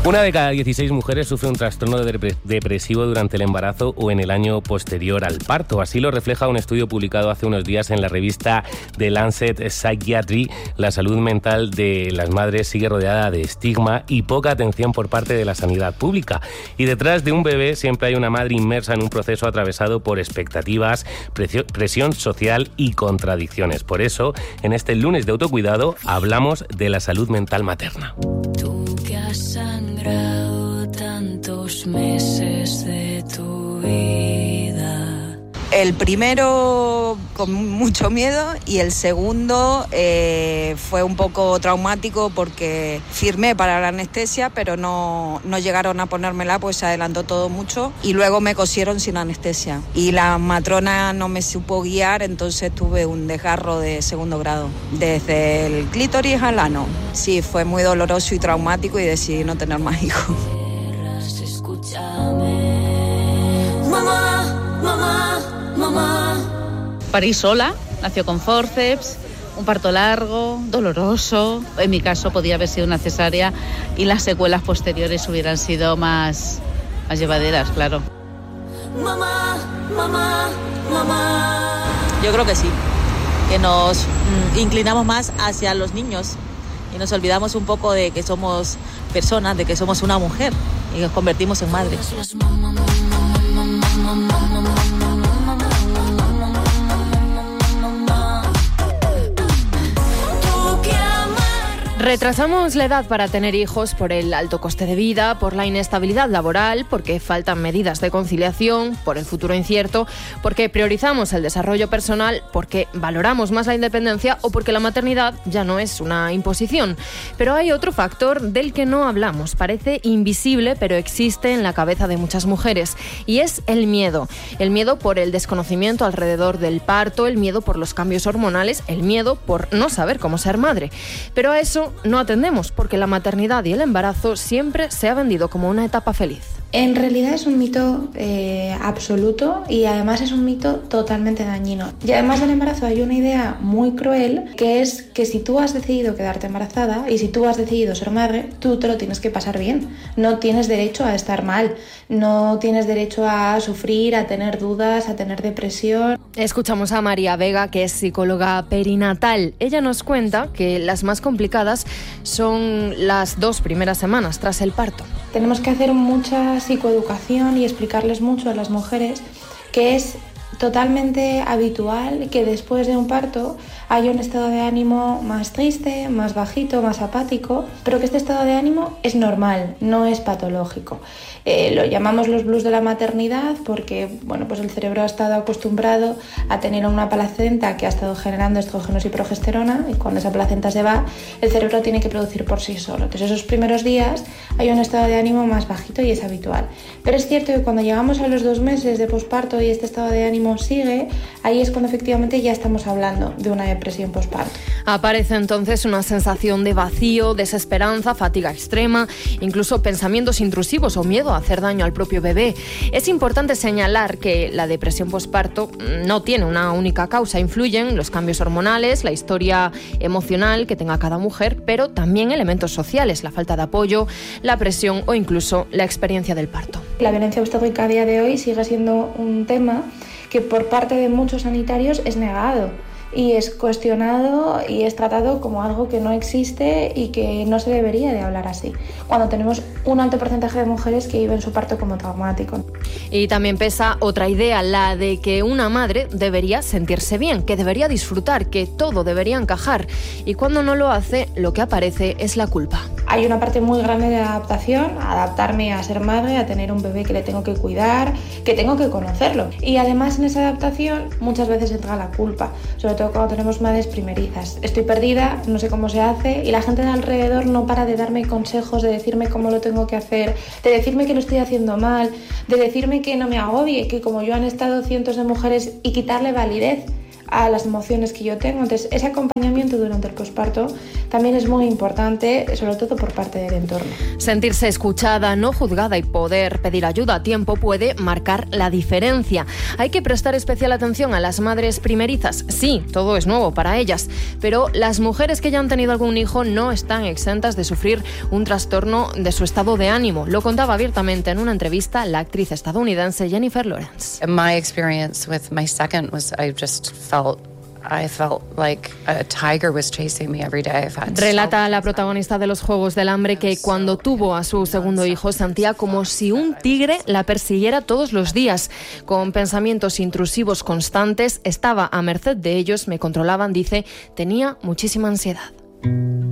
Una de cada 16 mujeres sufre un trastorno depresivo durante el embarazo o en el año posterior al parto. Así lo refleja un estudio publicado hace unos días en la revista The Lancet Psychiatry. La salud mental de las madres sigue rodeada de estigma y poca atención por parte de la sanidad pública. Y detrás de un bebé siempre hay una madre inmersa en un proceso atravesado por expectativas, presión social y contradicciones. Por eso, en este lunes de autocuidado, hablamos de la salud mental materna. Tú que has sangrado tantos meses de tu vida. El primero con mucho miedo y el segundo fue un poco traumático porque firmé para la anestesia, pero no llegaron a ponérmela, pues se adelantó todo mucho y luego me cosieron sin anestesia. Y la matrona no me supo guiar, entonces tuve un desgarro de segundo grado, desde el clítoris al ano. Sí, fue muy doloroso y traumático y decidí no tener más hijos. Mamá, mamá, mamá. Parí sola, nació con fórceps, un parto largo, doloroso. En mi caso podía haber sido una cesárea y las secuelas posteriores hubieran sido más llevaderas, claro. Mamá, mamá, mamá. Yo creo que sí, que nos inclinamos más hacia los niños y nos olvidamos un poco de que somos personas, de que somos una mujer y nos convertimos en madres. Retrasamos la edad para tener hijos por el alto coste de vida, por la inestabilidad laboral, porque faltan medidas de conciliación, por el futuro incierto, porque priorizamos el desarrollo personal, porque valoramos más la independencia o porque la maternidad ya no es una imposición. Pero hay otro factor del que no hablamos, parece invisible, pero existe en la cabeza de muchas mujeres, y es el miedo. El miedo por el desconocimiento alrededor del parto, el miedo por los cambios hormonales, el miedo por no saber cómo ser madre. Pero a eso no atendemos porque la maternidad y el embarazo siempre se ha vendido como una etapa feliz. En realidad es un mito absoluto y además es un mito totalmente dañino. Y además del embarazo hay una idea muy cruel que es que si tú has decidido quedarte embarazada y si tú has decidido ser madre, tú te lo tienes que pasar bien. No tienes derecho a estar mal, no tienes derecho a sufrir, a tener dudas, a tener depresión. Escuchamos a María Vega, que es psicóloga perinatal. Ella nos cuenta que las más complicadas son las 2 primeras semanas tras el parto. Tenemos que hacer mucha psicoeducación y explicarles mucho a las mujeres que es totalmente habitual que después de un parto haya un estado de ánimo más triste, más bajito, más apático, pero que este estado de ánimo es normal, no es patológico. Lo llamamos los blues de la maternidad porque pues el cerebro ha estado acostumbrado a tener una placenta que ha estado generando estrógenos y progesterona y cuando esa placenta se va, el cerebro tiene que producir por sí solo. Entonces esos primeros días hay un estado de ánimo más bajito y es habitual. Pero es cierto que cuando llegamos a los 2 meses de posparto y este estado de ánimo sigue, ahí es cuando efectivamente ya estamos hablando de una depresión posparto. Aparece entonces una sensación de vacío, desesperanza, fatiga extrema, incluso pensamientos intrusivos o miedo a hacer daño al propio bebé. Es importante señalar que la depresión posparto no tiene una única causa. Influyen los cambios hormonales, la historia emocional que tenga cada mujer, pero también elementos sociales, la falta de apoyo, la presión o incluso la experiencia del parto. La violencia obstétrica a día de hoy sigue siendo un tema que por parte de muchos sanitarios es negado y es cuestionado y es tratado como algo que no existe y que no se debería de hablar así, cuando tenemos un alto porcentaje de mujeres que viven su parto como traumático. Y también pesa otra idea, la de que una madre debería sentirse bien, que debería disfrutar, que todo debería encajar, y cuando no lo hace, lo que aparece es la culpa. Hay una parte muy grande de adaptación, a adaptarme a ser madre, a tener un bebé que le tengo que cuidar, que tengo que conocerlo. Y además en esa adaptación muchas veces entra la culpa, sobre todo cuando tenemos madres primerizas. Estoy perdida, no sé cómo se hace y la gente de alrededor no para de darme consejos, de decirme cómo lo tengo que hacer, de decirme que lo estoy haciendo mal, de decirme que no me agobie, que como yo han estado cientos de mujeres y quitarle validez a las emociones que yo tengo. Entonces, ese acompañamiento durante el posparto también es muy importante, sobre todo por parte del entorno. Sentirse escuchada, no juzgada y poder pedir ayuda a tiempo puede marcar la diferencia. Hay que prestar especial atención a las madres primerizas. Sí, todo es nuevo para ellas, pero las mujeres que ya han tenido algún hijo no están exentas de sufrir un trastorno de su estado de ánimo. Lo contaba abiertamente en una entrevista la actriz estadounidense Jennifer Lawrence. My experience with my second was I felt like a tiger was chasing me every day. Relata la protagonista de Los Juegos del Hambre que cuando tuvo a su segundo hijo sentía como si un tigre la persiguiera todos los días. Con pensamientos intrusivos constantes, estaba a merced de ellos, me controlaban, dice, tenía muchísima ansiedad.